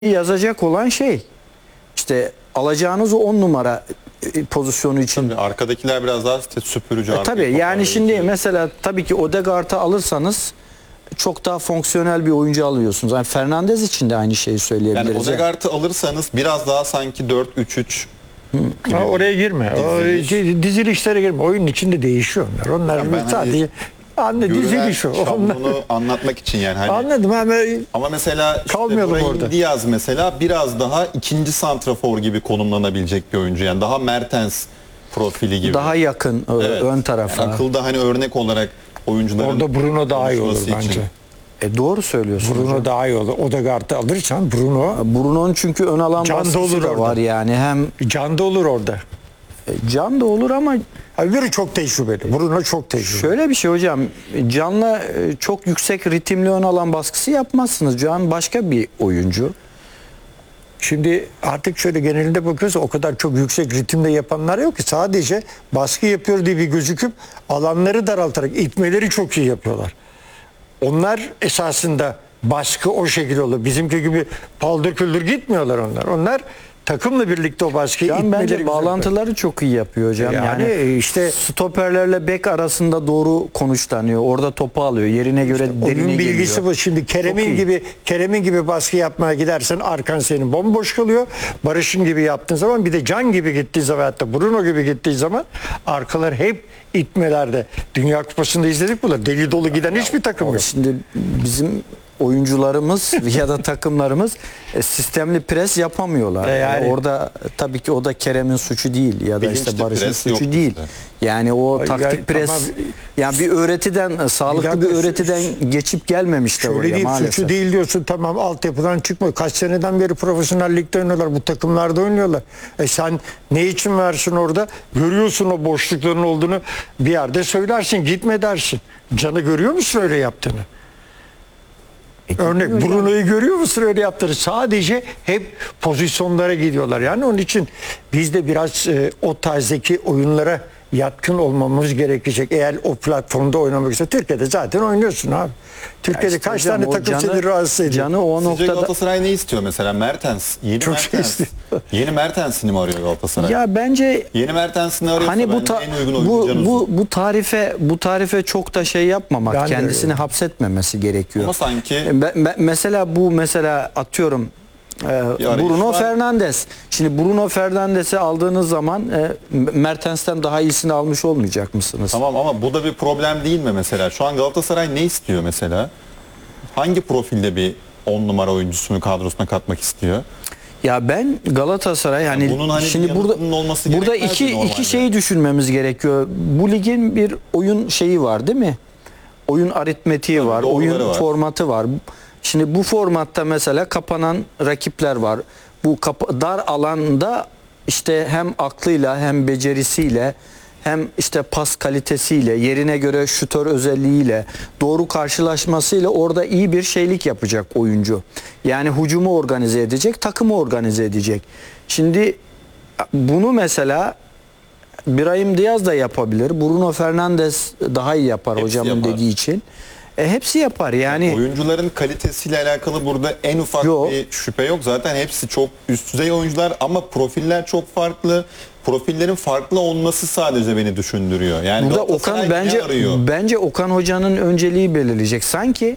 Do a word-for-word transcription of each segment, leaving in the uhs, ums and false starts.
yazacak olan şey işte alacağınız o on numara pozisyonu için. Tabii, arkadakiler biraz daha süpürücü. E, tabii yani şimdi mesela tabii ki Odegaard'ı alırsanız çok daha fonksiyonel bir oyuncu alıyorsunuz. Yani Fernandes için de aynı şeyi söyleyebiliriz. Yani Odegaard'ı alırsanız biraz daha sanki dört üç üç gibi. Ha, oraya girme. Diziliş. O, dizilişlere girme. Oyunun içinde değişiyor onlar. Onlar yani sadece hani, diziliş o. Şablonu anlatmak için yani. Hani, anladım ama, ama mesela işte orada. Diaz mesela biraz daha ikinci santrafor gibi konumlanabilecek bir oyuncu. Yani daha Mertens profili gibi. Daha yakın evet. ön tarafa. Yani akılda hani örnek olarak oyuncuların orada Bruno daha iyi olur bence. Için. E doğru söylüyorsun. Bruno hocam. Daha iyi olur. Odegaard'ı alırsan Bruno. Bruno'nun çünkü ön alan baskısı da var yani. Hem can da olur orada. E, can da olur ama biri çok tecrübeli. Bruno çok tecrübeli. Şöyle bir şey hocam. Can'la çok yüksek ritimli ön alan baskısı yapmazsınız. Can başka bir oyuncu. Şimdi artık şöyle genelinde bakıyoruz, o kadar çok yüksek ritimde yapanlar yok ki, sadece baskı yapıyor diye bir gözüküp alanları daraltarak itmeleri çok iyi yapıyorlar. Onlar esasında baskı o şekilde oluyor. Bizimki gibi paldır küldür gitmiyorlar onlar. Onlar takımla birlikte o baskıyı itmeleri. Bence bağlantıları çok iyi yapıyor hocam. Yani, yani işte stoperlerle bek arasında doğru konuşlanıyor. Orada topu alıyor. Yerine göre işte derine oyun bilgisi geliyor. Bu. Şimdi Kerem'in gibi Kerem'in gibi baskı yapmaya gidersen arkan senin bomboş kalıyor. Barış'ın gibi yaptığın zaman, bir de Can gibi gittiği zaman, hatta Bruno gibi gittiği zaman arkalar hep itmelerde. Dünya Kupası'nda izledik bunu. Deli dolu giden ya, hiçbir takım yok. Şimdi bizim oyuncularımız ya da takımlarımız e, sistemli pres yapamıyorlar. E yani, orada tabii ki o da Kerem'in suçu değil ya da işte Barış'ın suçu değil. Işte. Yani o yani, taktik pres ama, yani bir öğretiden, sağlıklı bir, bir öğretiden geçip gelmemişler oraya değil, maalesef. Suçu değil diyorsun, tamam, altyapıdan çıkmıyor. Kaç seneden beri profesyonel ligde oynuyorlar, bu takımlarda oynuyorlar. E sen ne için versin orada? Görüyorsun o boşlukların olduğunu, bir yerde söylersin, gitme dersin. Can'ı görüyor musun öyle yaptığını? Örnek Bruno'yu görüyor musun öyle yaptığını? Sadece hep pozisyonlara gidiyorlar. Yani onun için biz de biraz e, o tarzdaki oyunlara yatkın olmamız gerekecek. Eğer o platformda oynamak istiyorsan, Türkiye'de zaten oynuyorsun abi. Türkiye'de işte kaç hocam, tane takım seni rahatsız ediyor? Canı o Sizce noktada... Galatasaray ne istiyor mesela? Mertens. Yeni Çok Mertens. Yeni Mertens'ini mi arıyor Galatasaray? Ya bence yeni Mertens'ini arıyorsa hani bu ta, en uygun bu, oyuncu bu bu tarife bu tarife çok da şey yapmamak, ben kendisini hapsetmemesi gerekiyor. Ama sanki be, be, mesela bu mesela atıyorum e, Bruno Fernandes. Şimdi Bruno Fernandes'i aldığınız zaman e, Mertens'ten daha iyisini almış olmayacak mısınız? Tamam ama bu da bir problem değil mi mesela? Şu an Galatasaray ne istiyor mesela? Hangi profilde bir on numara oyuncusunu kadrosuna katmak istiyor? Ya ben Galatasaray hani, yani bunun hani şimdi burada burada iki iki şeyi düşünmemiz gerekiyor. Bu ligin bir oyun şeyi var değil mi? Oyun aritmetiği Tabii, var, oyun var. formatı var. Şimdi bu formatta mesela kapanan rakipler var. Bu dar alanda işte hem aklıyla hem becerisiyle hem işte pas kalitesiyle, yerine göre şutör özelliğiyle, doğru karşılaşmasıyla orada iyi bir şeylik yapacak oyuncu. Yani hücumu organize edecek, takımı organize edecek. Şimdi bunu mesela Brahim Diaz da yapabilir. Bruno Fernandes daha iyi yapar Hepsi hocamın yapar. dediği için. E, hepsi yapar yani. yani. Oyuncuların kalitesiyle alakalı burada en ufak yok. bir şüphe yok. Zaten hepsi çok üst düzey oyuncular ama profiller çok farklı. Profillerin farklı olması sadece beni düşündürüyor. Yani burada Okan bence bence Okan Hoca'nın önceliği belirleyecek. Sanki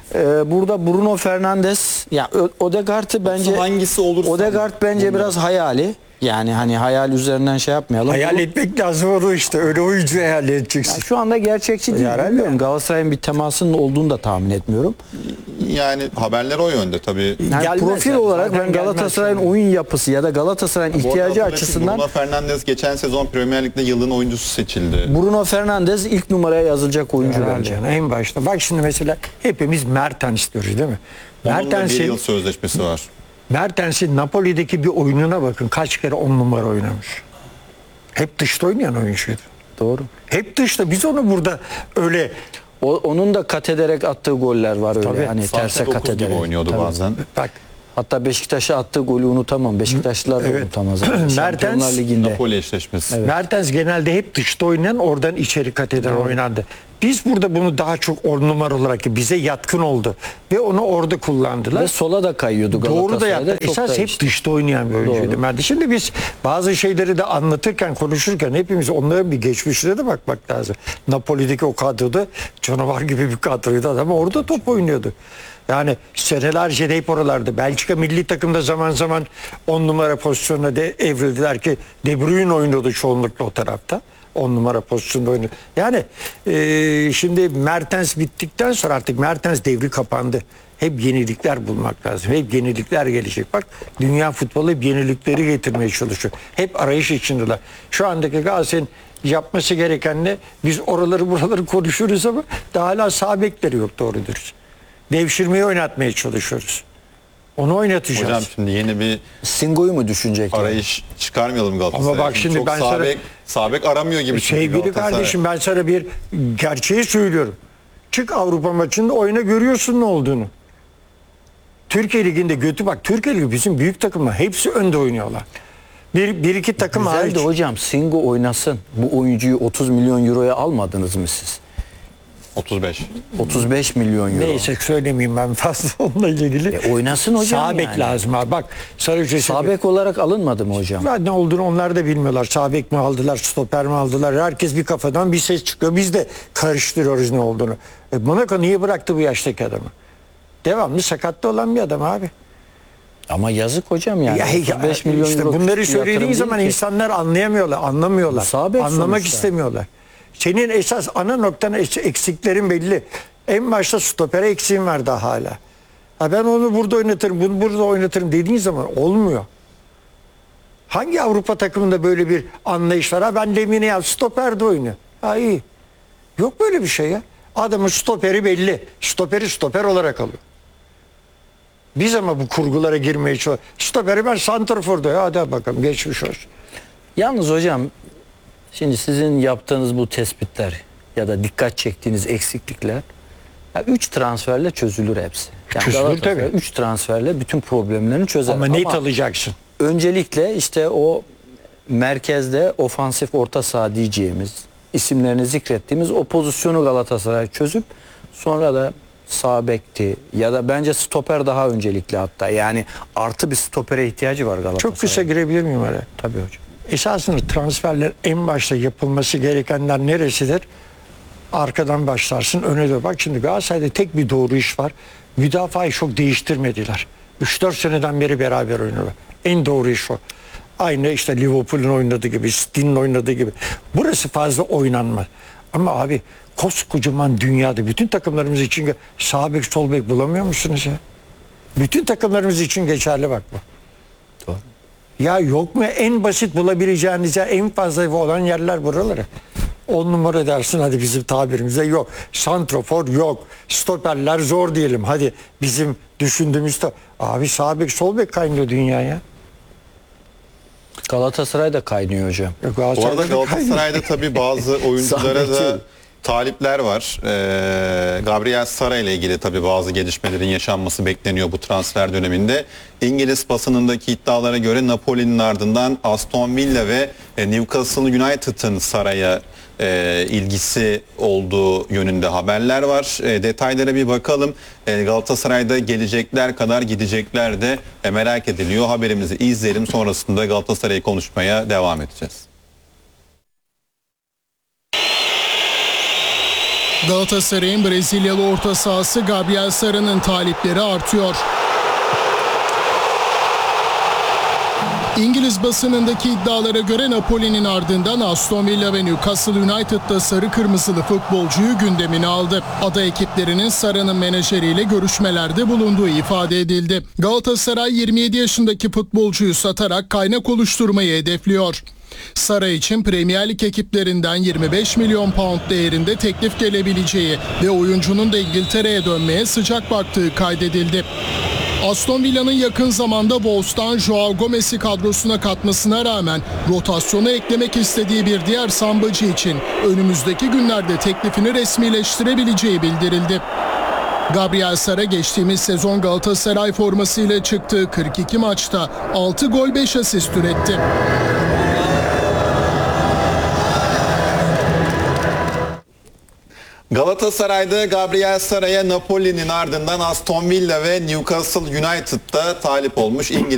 e, burada Bruno Fernandes ya Odegaard'ı bence hangisi olursa Odegaard bence bunlar. biraz hayali. Yani hani hayal üzerinden şey yapmayalım. Hayal Bunu, etmek lazım onu işte. Öyle oyuncu hayal edeceksin. Yani şu anda gerçekçi değil. Bilmiyorum. Galatasaray'ın bir temasının olduğunu da tahmin etmiyorum. Yani haberler o yönde tabii. Yani gelmez profil yani. olarak ben Galatasaray'ın oyun yapısı ya da Galatasaray'ın ihtiyacı açısından Bruno Fernandes geçen sezon Premier Lig'de yılın oyuncusu seçildi. Bruno Fernandes ilk numaraya yazılacak oyuncu yani bence. Yani en başta. Bak şimdi mesela hepimiz Mertens istiyoruz değil mi? Onun da bir yıl sözleşmesi var. Mertens'in Napoli'deki bir oyununa bakın. Kaç kere on numara oynamış. Hep dışta oynayan oyuncuydu. Doğru. Hep dışta. Biz onu burada öyle... O, onun da kat ederek attığı goller var öyle. Tabii. Hani terse kat ederek. oynuyordu Tabii. bazen. Bak. Hatta Beşiktaş'a attığı golü unutamam. Beşiktaşlılar da evet. unutamaz. Mertens Ligi'nde. Napoli eşleşmesi. Evet. Mertens genelde hep dışta oynayan, oradan içeri kat eden oynandı. Biz burada bunu daha çok on numara olarak bize yatkın oldu ve onu orada kullandılar. Ve sola da kayıyordu Doğru da Galatasaray'da. yaptı. çok Esas da hep işte. dışta oynayan bir oyuncuydu. Ben de. Şimdi biz bazı şeyleri de anlatırken, konuşurken hepimiz onların bir geçmişine de bakmak lazım. Napoli'deki o kadroda canavar gibi bir kadroydu adam. Orada top oynuyordu. Yani senelerce de hep oralarda. Belçika milli takımda zaman zaman on numara pozisyonuna de evrildiler ki De Bruyne oynuyordu çoğunlukla o tarafta. on numara pozisyonda oynuyor. Yani e, şimdi Mertens bittikten sonra artık Mertens devri kapandı. Hep yenilikler bulmak lazım. Hep yenilikler gelecek. Bak dünya futbolu hep yenilikleri getirmeye çalışıyor. Hep arayış içindeler. Şu andaki Galatasaray'ın yapması gereken ne? Biz oraları buraları konuşuruz ama daha hala sağ bekleri yok doğru dürüst. Devşirmeyi oynatmaya çalışıyoruz. Onu oynatacağız. Hocam şimdi yeni bir Singo'yu mu düşünecek? yani? arayış çıkarmayalım Galatasaray'a. Ama bak şimdi çok ben sağ sana- bek, sağ bek aramıyor gibi. çünkü Sevgili Galatasaray. kardeşim ben sana bir gerçeği söylüyorum. Çık Avrupa maçında oyna görüyorsun ne olduğunu. Türkiye Ligi'nde götü bak. Türkiye Ligi bizim büyük takımlar hepsi önde oynuyorlar. Bir, bir iki takım Güzel hariç. de hocam Singo oynasın. Bu oyuncuyu otuz milyon euroya almadınız mı siz? otuz beş. otuz beş milyon euro. Neyse söylemeyeyim ben fazla onunla ilgili. E, oynasın hocam Sağ bek yani. lazım abi. Bak sarı ötesi- Sağ bek olarak alınmadı mı hocam? Ya ne olduğunu onlar da bilmiyorlar. Sağ bek mi aldılar, stoper mi aldılar? Herkes bir kafadan bir ses çıkıyor. Biz de karıştırıyoruz ne olduğunu. E, Monaco niye bıraktı bu yaştaki adamı? Devamlı sakatlı olan bir adam abi. Ama yazık hocam yani. Ya, ya, otuz beş milyon işte euro bunları küçük bir söylediğin yatırım zaman değil ki. insanlar anlayamıyorlar, anlamıyorlar. Sağ bek Anlamak sonuçta. istemiyorlar. Senin esas ana noktan es- eksiklerin belli. En başta stopere eksiğin var daha hala. Ha ben onu burada oynatırım, bunu burada oynatırım dediğin zaman olmuyor. Hangi Avrupa takımında böyle bir anlayış var? Ha ben Lemine yap, stoper de oynuyor. Ha iyi. Yok böyle bir şey ya. Adamın stoperi belli. Stoperi stoper olarak alıyor. Biz ama bu kurgulara girmeye çalışıyoruz. Stoperi ben santrforda ya hadi bakalım geçmiş olsun. Yalnız hocam şimdi sizin yaptığınız bu tespitler ya da dikkat çektiğiniz eksiklikler üç transferle çözülür hepsi. Yani Çözülür Galatasaray tabii. üç transferle bütün problemlerini çözer. Ama net alacaksın. öncelikle işte o merkezde ofansif orta saha diyeceğimiz isimlerini zikrettiğimiz o pozisyonu Galatasaray çözüp sonra da sağ bekti ya da bence stoper daha öncelikli hatta. Yani artı bir stopere ihtiyacı var Galatasaray'ın. Çok kısa girebilir miyim araya? Tabii hocam. Esasında transferler en başta yapılması gerekenler neresidir? Arkadan başlarsın öne de bak. Şimdi Galatasaray'da tek bir doğru iş var. Müdafayı çok değiştirmediler. üç dört seneden beri beraber oynuyorlar. En doğru iş o. Aynı işte Liverpool'un oynadığı gibi, City'nin oynadığı gibi. Burası fazla oynanmaz. Ama abi koskocaman dünyada bütün takımlarımız için sağ bek sol bek bulamıyor musunuz ya? Bütün takımlarımız için geçerli bak bu. Doğru. Ya yok mu en basit bulabileceğiniz ya en fazla olan yerler buraları. On numara dersin hadi bizim tabirimize yok. Santrofor yok. Stoperler zor diyelim. Hadi bizim düşündüğümüz de abi sağ bek sol bek kaynıyor dünyaya. Galatasaray da kaynıyor hocam. Yok, Bu arada Galatasaray'da kaynıyor. Galatasaray'da tabii bazı oyunculara Zahmetçi. da talipler var. Ee, Gabriel Sara ile ilgili tabii bazı gelişmelerin yaşanması bekleniyor bu transfer döneminde. İngiliz basınındaki iddialara göre Napoli'nin ardından Aston Villa ve e, Newcastle United'ın Sara'ya e, ilgisi olduğu yönünde haberler var. E, detaylara bir bakalım. E, Galatasaray'da gelecekler kadar gidecekler de e, merak ediliyor. Haberimizi izleyelim. Sonrasında Galatasaray'ı konuşmaya devam edeceğiz. Galatasaray'ın Brezilyalı orta sahası Gabriel Sara'nın talipleri artıyor. İngiliz basınındaki iddialara göre Napoli'nin ardından Aston Villa ve Newcastle United'da sarı kırmızılı futbolcuyu gündemine aldı. Ada ekiplerinin Sara'nın menajeriyle görüşmelerde bulunduğu ifade edildi. Galatasaray yirmi yedi yaşındaki futbolcuyu satarak kaynak oluşturmayı hedefliyor. Sara için Premier Lig ekiplerinden yirmi beş milyon pound değerinde teklif gelebileceği ve oyuncunun da İngiltere'ye dönmeye sıcak baktığı kaydedildi. Aston Villa'nın yakın zamanda Wolves'tan Joao Gomez'i kadrosuna katmasına rağmen rotasyona eklemek istediği bir diğer sambacı için önümüzdeki günlerde teklifini resmileştirebileceği bildirildi. Gabriel Sara geçtiğimiz sezon Galatasaray formasıyla çıktığı kırk iki maçta altı gol beş asist üretti. Galatasaray'da Gabriel Sara'ya Napoli'nin ardından Aston Villa ve Newcastle United'da talip olmuş İngiliz